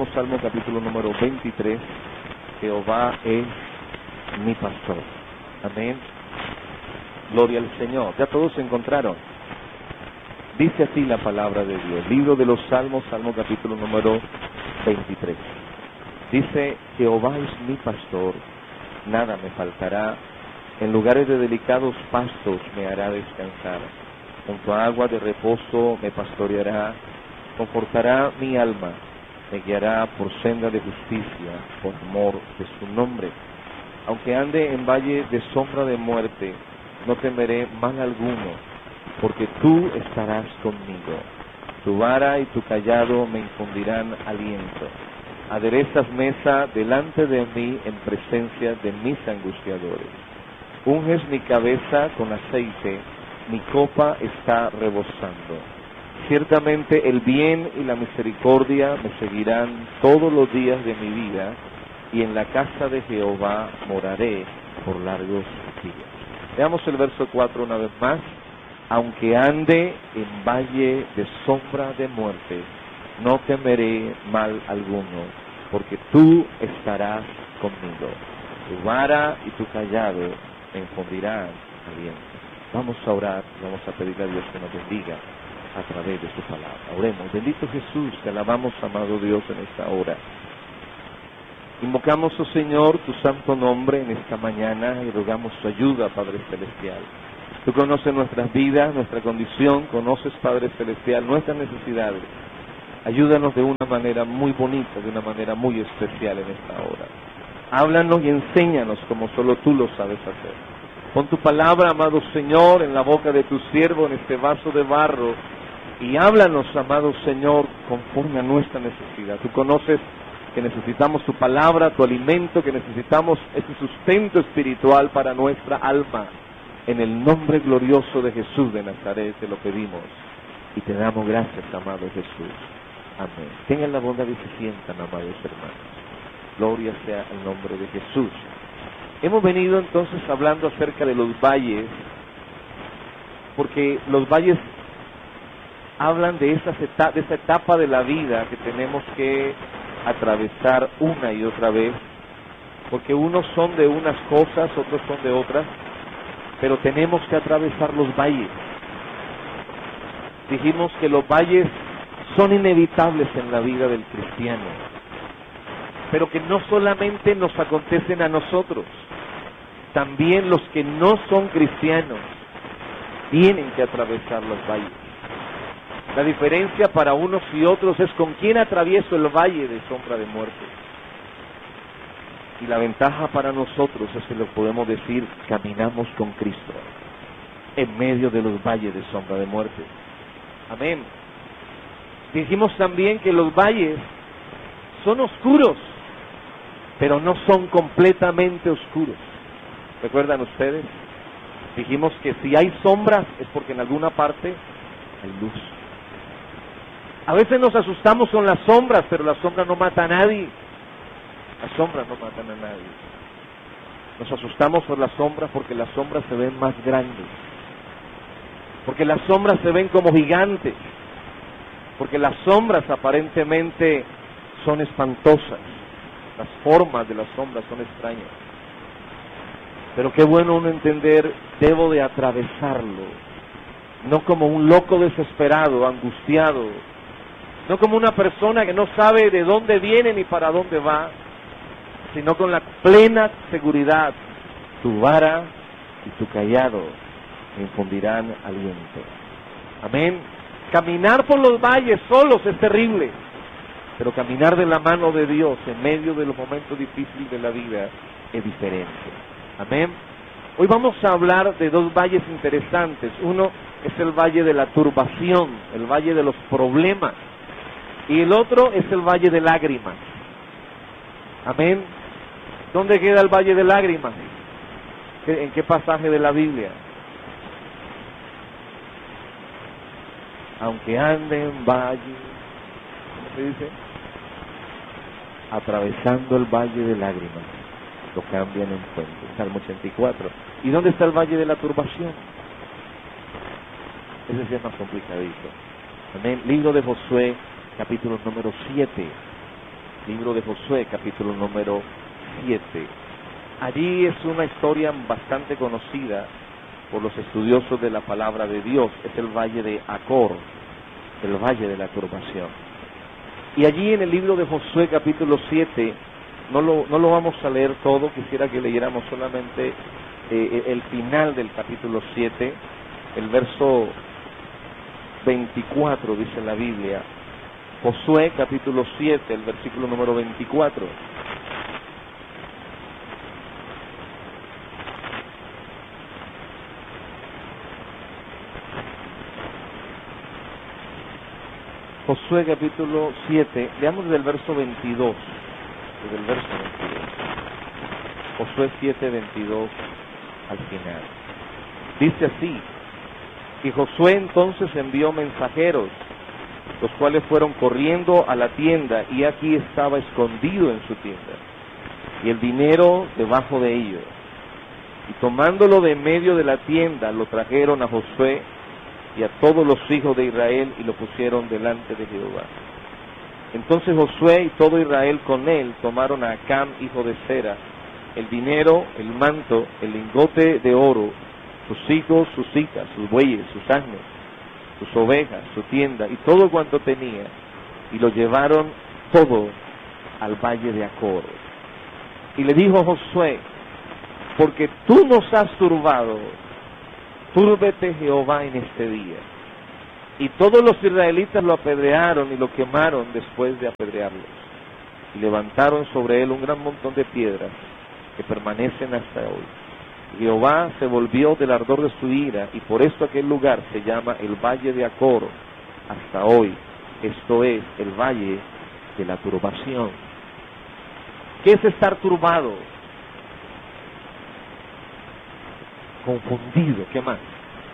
mismo Salmo capítulo número 23, Jehová es mi pastor. Amén. Gloria al Señor. Ya todos se encontraron. Dice así la palabra de Dios. Libro de los Salmos, Salmo capítulo número 23. Dice, Jehová es mi pastor, nada me faltará. En lugares de delicados pastos me hará descansar. Junto a agua de reposo me pastoreará. Confortará mi alma. Me guiará por senda de justicia, por amor de su nombre. Aunque ande en valle de sombra de muerte, no temeré mal alguno, porque tú estarás conmigo. Tu vara y tu cayado me infundirán aliento. Aderezas mesa delante de mí en presencia de mis angustiadores. Unges mi cabeza con aceite, mi copa está rebosando. Ciertamente el bien y la misericordia me seguirán todos los días de mi vida, y en la casa de Jehová moraré por largos días. Veamos el verso 4 una vez más. Aunque ande en valle de sombra de muerte, no temeré mal alguno, porque tú estarás conmigo. Tu vara y tu cayado me infundirán aliento. Vamos a orar, vamos a pedirle a Dios que nos bendiga a través de su palabra. Oremos. Bendito Jesús, te alabamos, amado Dios, en esta hora. Invocamos, oh Señor, tu santo nombre en esta mañana y rogamos tu ayuda, Padre Celestial. Tú conoces nuestras vidas, nuestra condición, conoces, Padre Celestial, nuestras necesidades. Ayúdanos de una manera muy bonita, de una manera muy especial en esta hora. Háblanos y enséñanos como solo tú lo sabes hacer. Pon tu palabra, amado Señor, en la boca de tu siervo, en este vaso de barro, y háblanos, amado Señor, conforme a nuestra necesidad. Tú conoces que necesitamos tu palabra, tu alimento, que necesitamos ese sustento espiritual para nuestra alma. En el nombre glorioso de Jesús de Nazaret te lo pedimos y te damos gracias, amado Jesús. Amén. Tengan la bondad y se sientan, amados hermanos. Gloria sea el nombre de Jesús. Hemos venido entonces hablando acerca de los valles, porque los valles hablan de esa etapa de la vida que tenemos que atravesar una y otra vez, porque unos son de unas cosas, otros son de otras, pero tenemos que atravesar los valles. Dijimos que los valles son inevitables en la vida del cristiano, pero que no solamente nos acontecen a nosotros, también los que no son cristianos tienen que atravesar los valles. La diferencia para unos y otros es con quién atravieso el valle de sombra de muerte. Y la ventaja para nosotros es que lo podemos decir, caminamos con Cristo en medio de los valles de sombra de muerte. Amén. Dijimos también que los valles son oscuros, pero no son completamente oscuros. ¿Recuerdan ustedes? Dijimos que si hay sombras es porque en alguna parte hay luz. A veces nos asustamos con las sombras, pero la sombra no mata a nadie. Las sombras no matan a nadie. Nos asustamos por las sombras porque las sombras se ven más grandes. Porque las sombras se ven como gigantes. Porque las sombras aparentemente son espantosas. Las formas de las sombras son extrañas. Pero qué bueno uno entender, debo de atravesarlo. No como un loco desesperado, angustiado. No como una persona que no sabe de dónde viene ni para dónde va, sino con la plena seguridad, tu vara y tu cayado me infundirán aliento. Amén. Caminar por los valles solos es terrible, pero caminar de la mano de Dios en medio de los momentos difíciles de la vida es diferente. Amén. Hoy vamos a hablar de dos valles interesantes. Uno es el valle de la turbación, el valle de los problemas, y el otro es el valle de lágrimas. Amén. ¿Dónde queda el valle de lágrimas? ¿En qué pasaje de la Biblia? Aunque ande en valle, ¿cómo se dice? Atravesando el valle de lágrimas, lo cambian en fuente. Salmo 84. ¿Y dónde está el valle de la turbación? Ese sí es más complicadito. Amén. Libro de Josué, capítulo número 7. libro de Josué, capítulo número 7. Allí es una historia bastante conocida por los estudiosos de la palabra de Dios. Es el valle de Acor, el valle de la turbación. Y allí en el libro de Josué, capítulo 7, no lo vamos a leer todo, quisiera que leyéramos solamente el final del capítulo 7, el verso 24, dice la Biblia. Josué, capítulo 7, el versículo número 24. Josué capítulo 7, leamos desde el verso 22, desde el verso 22. Josué 7, 22 al final. Dice así: y Josué entonces envió mensajeros, los cuales fueron corriendo a la tienda, y aquí estaba escondido en su tienda, y el dinero debajo de ellos. Y tomándolo de en medio de la tienda, lo trajeron a Josué y a todos los hijos de Israel, y lo pusieron delante de Jehová. Entonces Josué y todo Israel con él tomaron a Acán, hijo de Zera, el dinero, el manto, el lingote de oro, sus hijos, sus hijas, sus bueyes, sus asnos, sus ovejas, su tienda y todo cuanto tenía, y lo llevaron todo al valle de Acor. Y le dijo Josué: porque tú nos has turbado, túrbete Jehová en este día. Y todos los israelitas lo apedrearon y lo quemaron después de apedrearlos. Y levantaron sobre él un gran montón de piedras que permanecen hasta hoy. Y Jehová se volvió del ardor de su ira, y por esto aquel lugar se llama el Valle de Acor hasta hoy. Esto es el Valle de la Turbación. ¿Qué es estar turbado? Confundido, ¿qué más?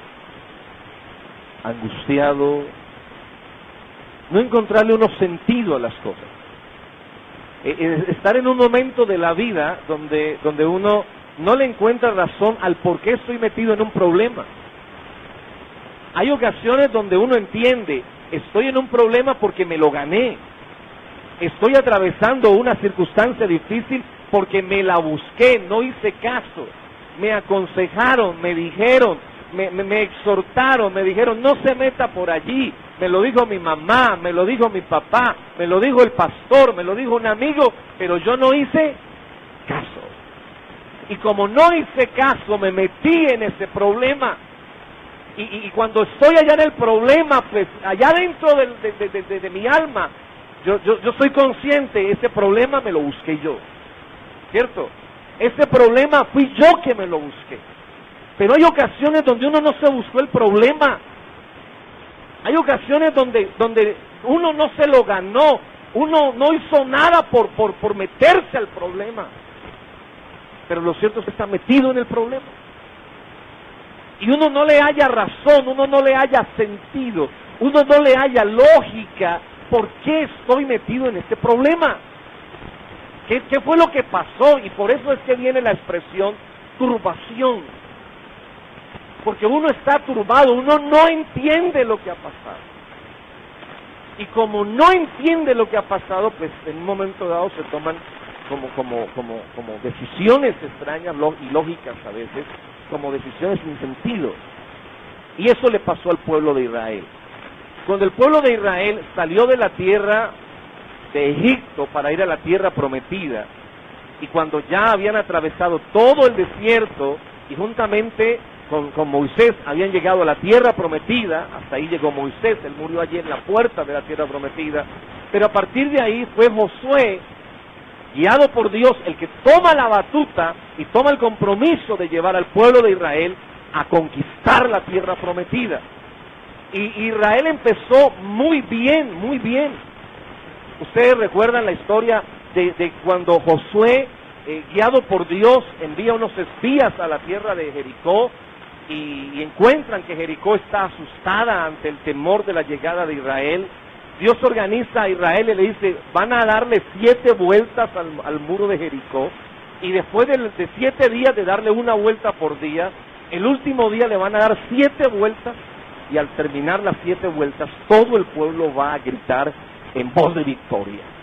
Angustiado, no encontrarle uno sentido a las cosas. Estar en un momento de la vida donde uno no le encuentra razón al por qué estoy metido en un problema. Hay ocasiones donde uno entiende, estoy en un problema porque me lo gané. Estoy atravesando una circunstancia difícil porque me la busqué, no hice caso. Me aconsejaron, me dijeron, me exhortaron, me dijeron, no se meta por allí. Me lo dijo mi mamá, me lo dijo mi papá, me lo dijo el pastor, me lo dijo un amigo, pero yo no hice caso. Y como no hice caso, me metí en ese problema. Y cuando estoy allá en el problema, pues allá dentro de mi alma, yo soy consciente, ese problema me lo busqué yo, ¿cierto? Ese problema fui yo que me lo busqué. Pero hay ocasiones donde uno no se buscó el problema. Hay ocasiones donde uno no se lo ganó. Uno no hizo nada por meterse al problema. Pero lo cierto es que está metido en el problema. Y uno no le haya razón, uno no le haya sentido, uno no le haya lógica. ¿Por qué estoy metido en este problema? ¿Qué fue lo que pasó? Y por eso es que viene la expresión turbación. Porque uno está turbado, uno no entiende lo que ha pasado. Y como no entiende lo que ha pasado, pues en un momento dado se toman como decisiones extrañas y lógicas a veces, como decisiones sin sentido. Y eso le pasó al pueblo de Israel. Cuando el pueblo de Israel salió de la tierra de Egipto para ir a la tierra prometida, y cuando ya habían atravesado todo el desierto y juntamente con Moisés habían llegado a la tierra prometida, hasta ahí llegó Moisés, él murió allí en la puerta de la tierra prometida, pero a partir de ahí fue Josué, guiado por Dios, el que toma la batuta y toma el compromiso de llevar al pueblo de Israel a conquistar la tierra prometida. Y Israel empezó muy bien, muy bien. Ustedes recuerdan la historia de cuando Josué, guiado por Dios, envía unos espías a la tierra de Jericó y encuentran que Jericó está asustada ante el temor de la llegada de Israel. Dios organiza a Israel y le dice, van a darle 7 vueltas al muro de Jericó, y después de 7 días de darle una vuelta por día, el último día le van a dar 7 vueltas, y al terminar las 7 vueltas, todo el pueblo va a gritar en voz de victoria.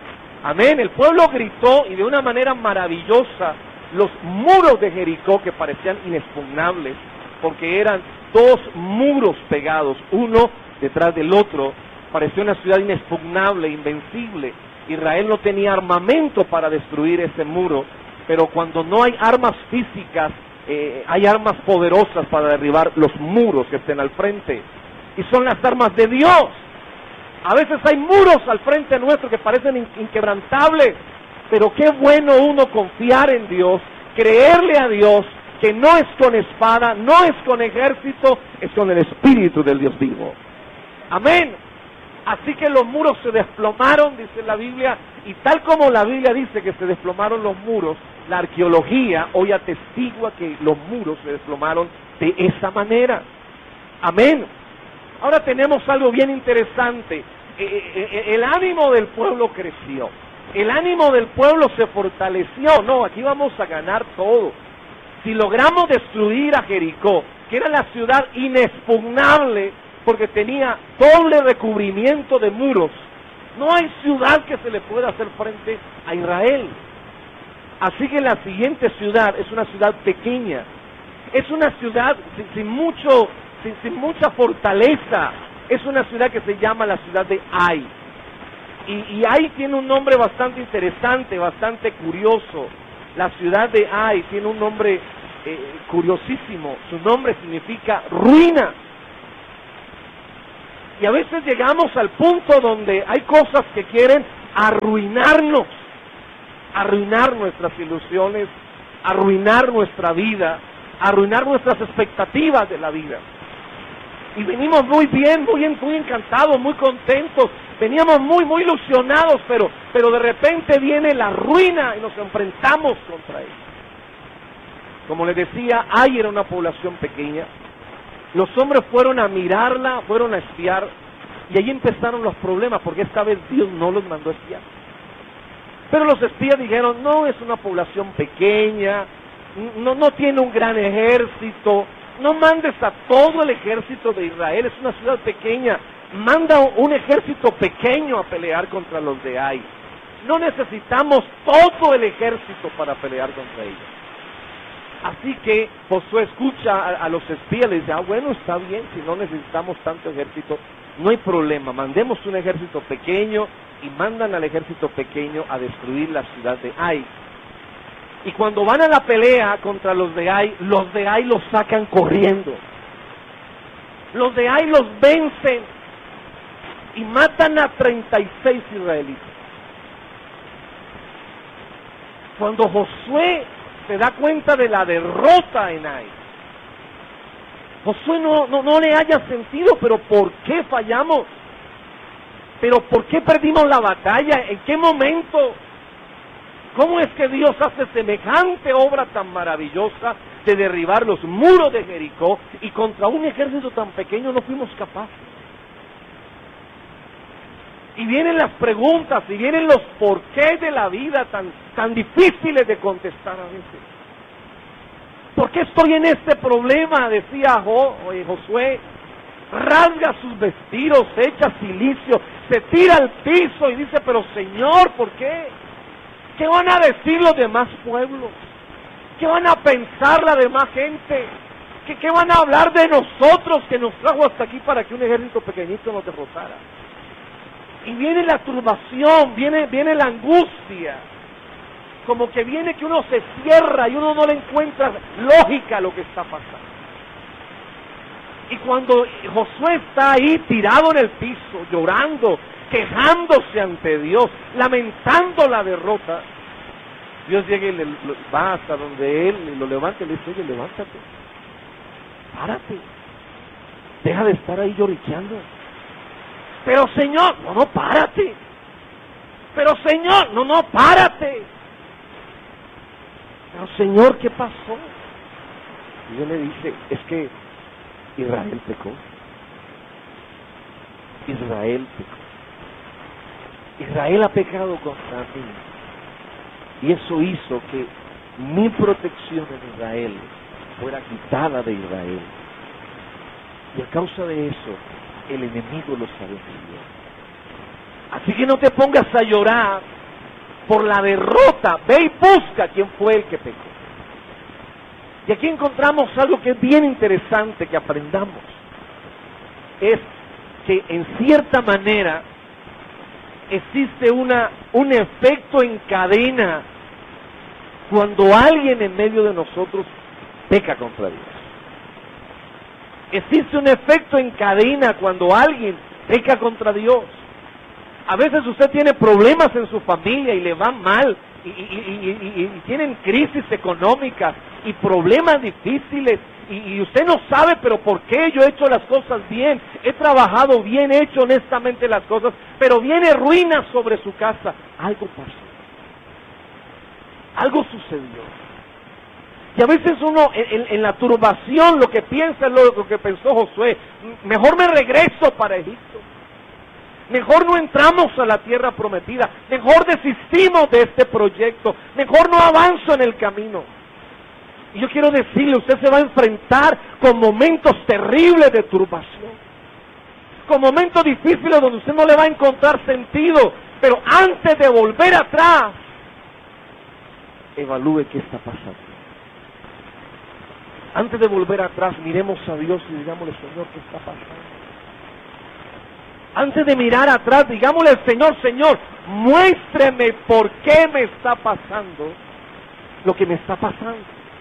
Amén. El pueblo gritó y de una manera maravillosa los muros de Jericó, que parecían inexpugnables, porque eran dos muros pegados, uno detrás del otro, parecía una ciudad inexpugnable, invencible. Israel no tenía armamento para destruir ese muro, pero cuando no hay armas físicas, hay armas poderosas para derribar los muros que estén al frente, y son las armas de Dios. A veces hay muros al frente nuestro que parecen inquebrantables, pero qué bueno uno confiar en Dios, creerle a Dios, que no es con espada, no es con ejército, es con el Espíritu del Dios vivo. Amén. Así que los muros se desplomaron, dice la Biblia, y tal como la Biblia dice que se desplomaron los muros, la arqueología hoy atestigua que los muros se desplomaron de esa manera. Amén. Ahora tenemos algo bien interesante. El ánimo del pueblo creció. El ánimo del pueblo se fortaleció. No, aquí vamos a ganar todo. Si logramos destruir a Jericó, que era la ciudad inexpugnable, porque tenía doble recubrimiento de muros, no hay ciudad que se le pueda hacer frente a Israel. Así que la siguiente ciudad es una ciudad pequeña, es una ciudad sin mucha fortaleza, es una ciudad que se llama la ciudad de Ai. Y Ai tiene un nombre bastante interesante, bastante curioso. La ciudad de Ai tiene un nombre curiosísimo, su nombre significa ruina. Y a veces llegamos al punto donde hay cosas que quieren arruinarnos, arruinar nuestras ilusiones, arruinar nuestra vida, arruinar nuestras expectativas de la vida. Y venimos muy bien, muy encantados, muy contentos, veníamos muy ilusionados, pero de repente viene la ruina y nos enfrentamos contra ella. Como les decía, Ai era una población pequeña. Los hombres fueron a mirarla, fueron a espiar, y ahí empezaron los problemas, porque esta vez Dios no los mandó a espiar. Pero los espías dijeron, no, es una población pequeña, no tiene un gran ejército, no mandes a todo el ejército de Israel, es una ciudad pequeña, manda un ejército pequeño a pelear contra los de Ai. No necesitamos todo el ejército para pelear contra ellos. Así que Josué escucha a los espías y dice, bueno, está bien, si no necesitamos tanto ejército, no hay problema, mandemos un ejército pequeño, y mandan al ejército pequeño a destruir la ciudad de Ai. Y cuando van a la pelea contra los de Ai los sacan corriendo. Los de Ai los vencen y matan a 36 israelitas. Cuando Josué se da cuenta de la derrota en Ai, Josué no le haya sentido, pero ¿por qué fallamos? ¿Pero por qué perdimos la batalla? ¿En qué momento? ¿Cómo es que Dios hace semejante obra tan maravillosa de derribar los muros de Jericó y contra un ejército tan pequeño no fuimos capaces? Y vienen las preguntas, y vienen los porqués de la vida tan difíciles de contestar a veces. ¿Por qué estoy en este problema? Decía Josué. Rasga sus vestidos, echa silicio, se tira al piso y dice, pero Señor, ¿por qué? ¿Qué van a decir los demás pueblos? ¿Qué van a pensar la demás gente? ¿Qué van a hablar de nosotros que nos trajo hasta aquí para que un ejército pequeñito nos derrotara? Y viene la turbación, viene la angustia, como que viene que uno se cierra y uno no le encuentra lógica a lo que está pasando. Y cuando Josué está ahí tirado en el piso, llorando, quejándose ante Dios, lamentando la derrota, Dios llega y va hasta donde él y lo levanta y le dice, oye, levántate, párate, deja de estar ahí lloriqueando. Pero Señor, no, párate. Pero Señor, no, párate. Pero Señor, ¿qué pasó? Y Dios le dice, es que Israel pecó. Israel pecó. Israel ha pecado contra mí. Y eso hizo que mi protección en Israel fuera quitada de Israel. Y a causa de eso, el enemigo los ha vencido. Así que no te pongas a llorar por la derrota, ve y busca quién fue el que pecó. Y aquí encontramos algo que es bien interesante que aprendamos. Es que en cierta manera existe un efecto en cadena cuando alguien en medio de nosotros peca contra Dios. Existe un efecto en cadena cuando alguien peca contra Dios. A veces usted tiene problemas en su familia y le va mal, y tienen crisis económicas y problemas difíciles, y usted no sabe, pero ¿por qué? Yo he hecho las cosas bien, he trabajado bien, he hecho honestamente las cosas, pero viene ruina sobre su casa. Algo pasó, algo sucedió. Y a veces uno en la turbación lo que piensa es lo que pensó Josué: mejor me regreso para Egipto, mejor no entramos a la tierra prometida, mejor desistimos de este proyecto, mejor no avanzo en el camino. Y yo quiero decirle, usted se va a enfrentar con momentos terribles de turbación, con momentos difíciles donde usted no le va a encontrar sentido, pero antes de volver atrás, evalúe qué está pasando. Antes de volver atrás, miremos a Dios y digámosle: Señor, ¿qué está pasando? Antes de mirar atrás, digámosle al Señor: Señor, muéstreme por qué me está pasando lo que me está pasando.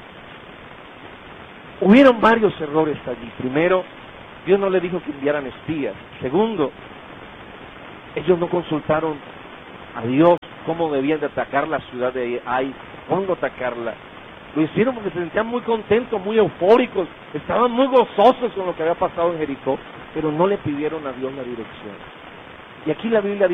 Hubieron varios errores allí. Primero, Dios no le dijo que enviaran espías. Segundo, ellos no consultaron a Dios cómo debían de atacar la ciudad de Ai, cuándo atacarla. Lo hicieron porque se sentían muy contentos, muy eufóricos, estaban muy gozosos con lo que había pasado en Jericó, pero no le pidieron a Dios la dirección. Y aquí la Biblia dice